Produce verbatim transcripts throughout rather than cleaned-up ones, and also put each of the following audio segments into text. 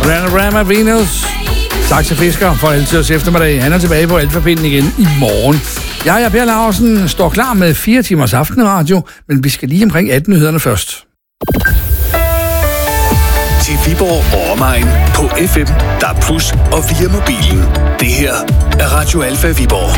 Rama Venus, saxofisker for Altiders eftermiddag. Han er tilbage på Alfapinden igen i morgen. Jeg og Per Laursen står klar med fire timers aftenradio, men vi skal lige omkring atten-nyhederne først. Til Viborg og omegn på F M, D A B plus, og via mobilen. Det her er Radio Alfa Viborg.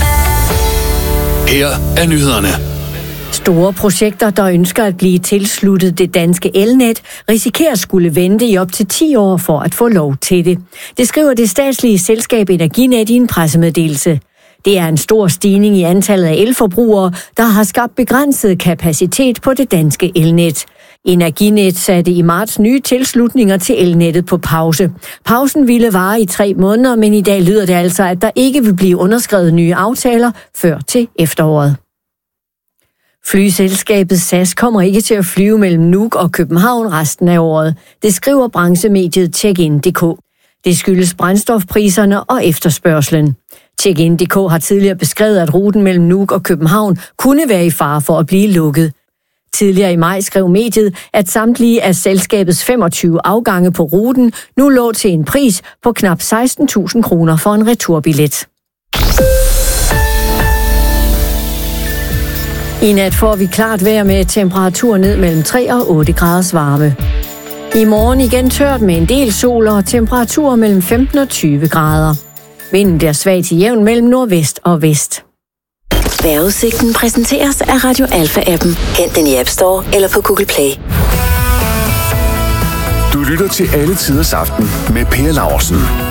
Her er nyhederne. Store projekter, der ønsker at blive tilsluttet det danske elnet, risikerer at skulle vente i op til ti år for at få lov til det. Det skriver det statslige selskab Energinet i en pressemeddelelse. Det er en stor stigning i antallet af elforbrugere, der har skabt begrænset kapacitet på det danske elnet. Energinet satte i marts nye tilslutninger til elnettet på pause. Pausen ville vare i tre måneder, men i dag lyder det altså, at der ikke vil blive underskrevet nye aftaler før til efteråret. Flyselskabet S A S kommer ikke til at flyve mellem Nuuk og København resten af året. Det skriver branchemediet Check-in punktum d k. Det skyldes brændstofpriserne og efterspørgslen. Check-in punktum d k har tidligere beskrevet, at ruten mellem Nuuk og København kunne være i fare for at blive lukket. Tidligere i maj skrev mediet, at samtlige af selskabets femogtyve afgange på ruten nu lå til en pris på knap seksten tusind kroner for en returbillet. I nat får vi klart vejr med temperatur ned mellem tre og otte graders varme. I morgen igen tørt med en del sol og temperaturer mellem femten og tyve grader. Vinden bliver svag til jævn mellem nordvest og vest. Vejrudsigten præsenteres af Radio Alfa-appen. Hent den i App Store eller på Google Play. Du lytter til Alle Tiders Aften med Per Laursen.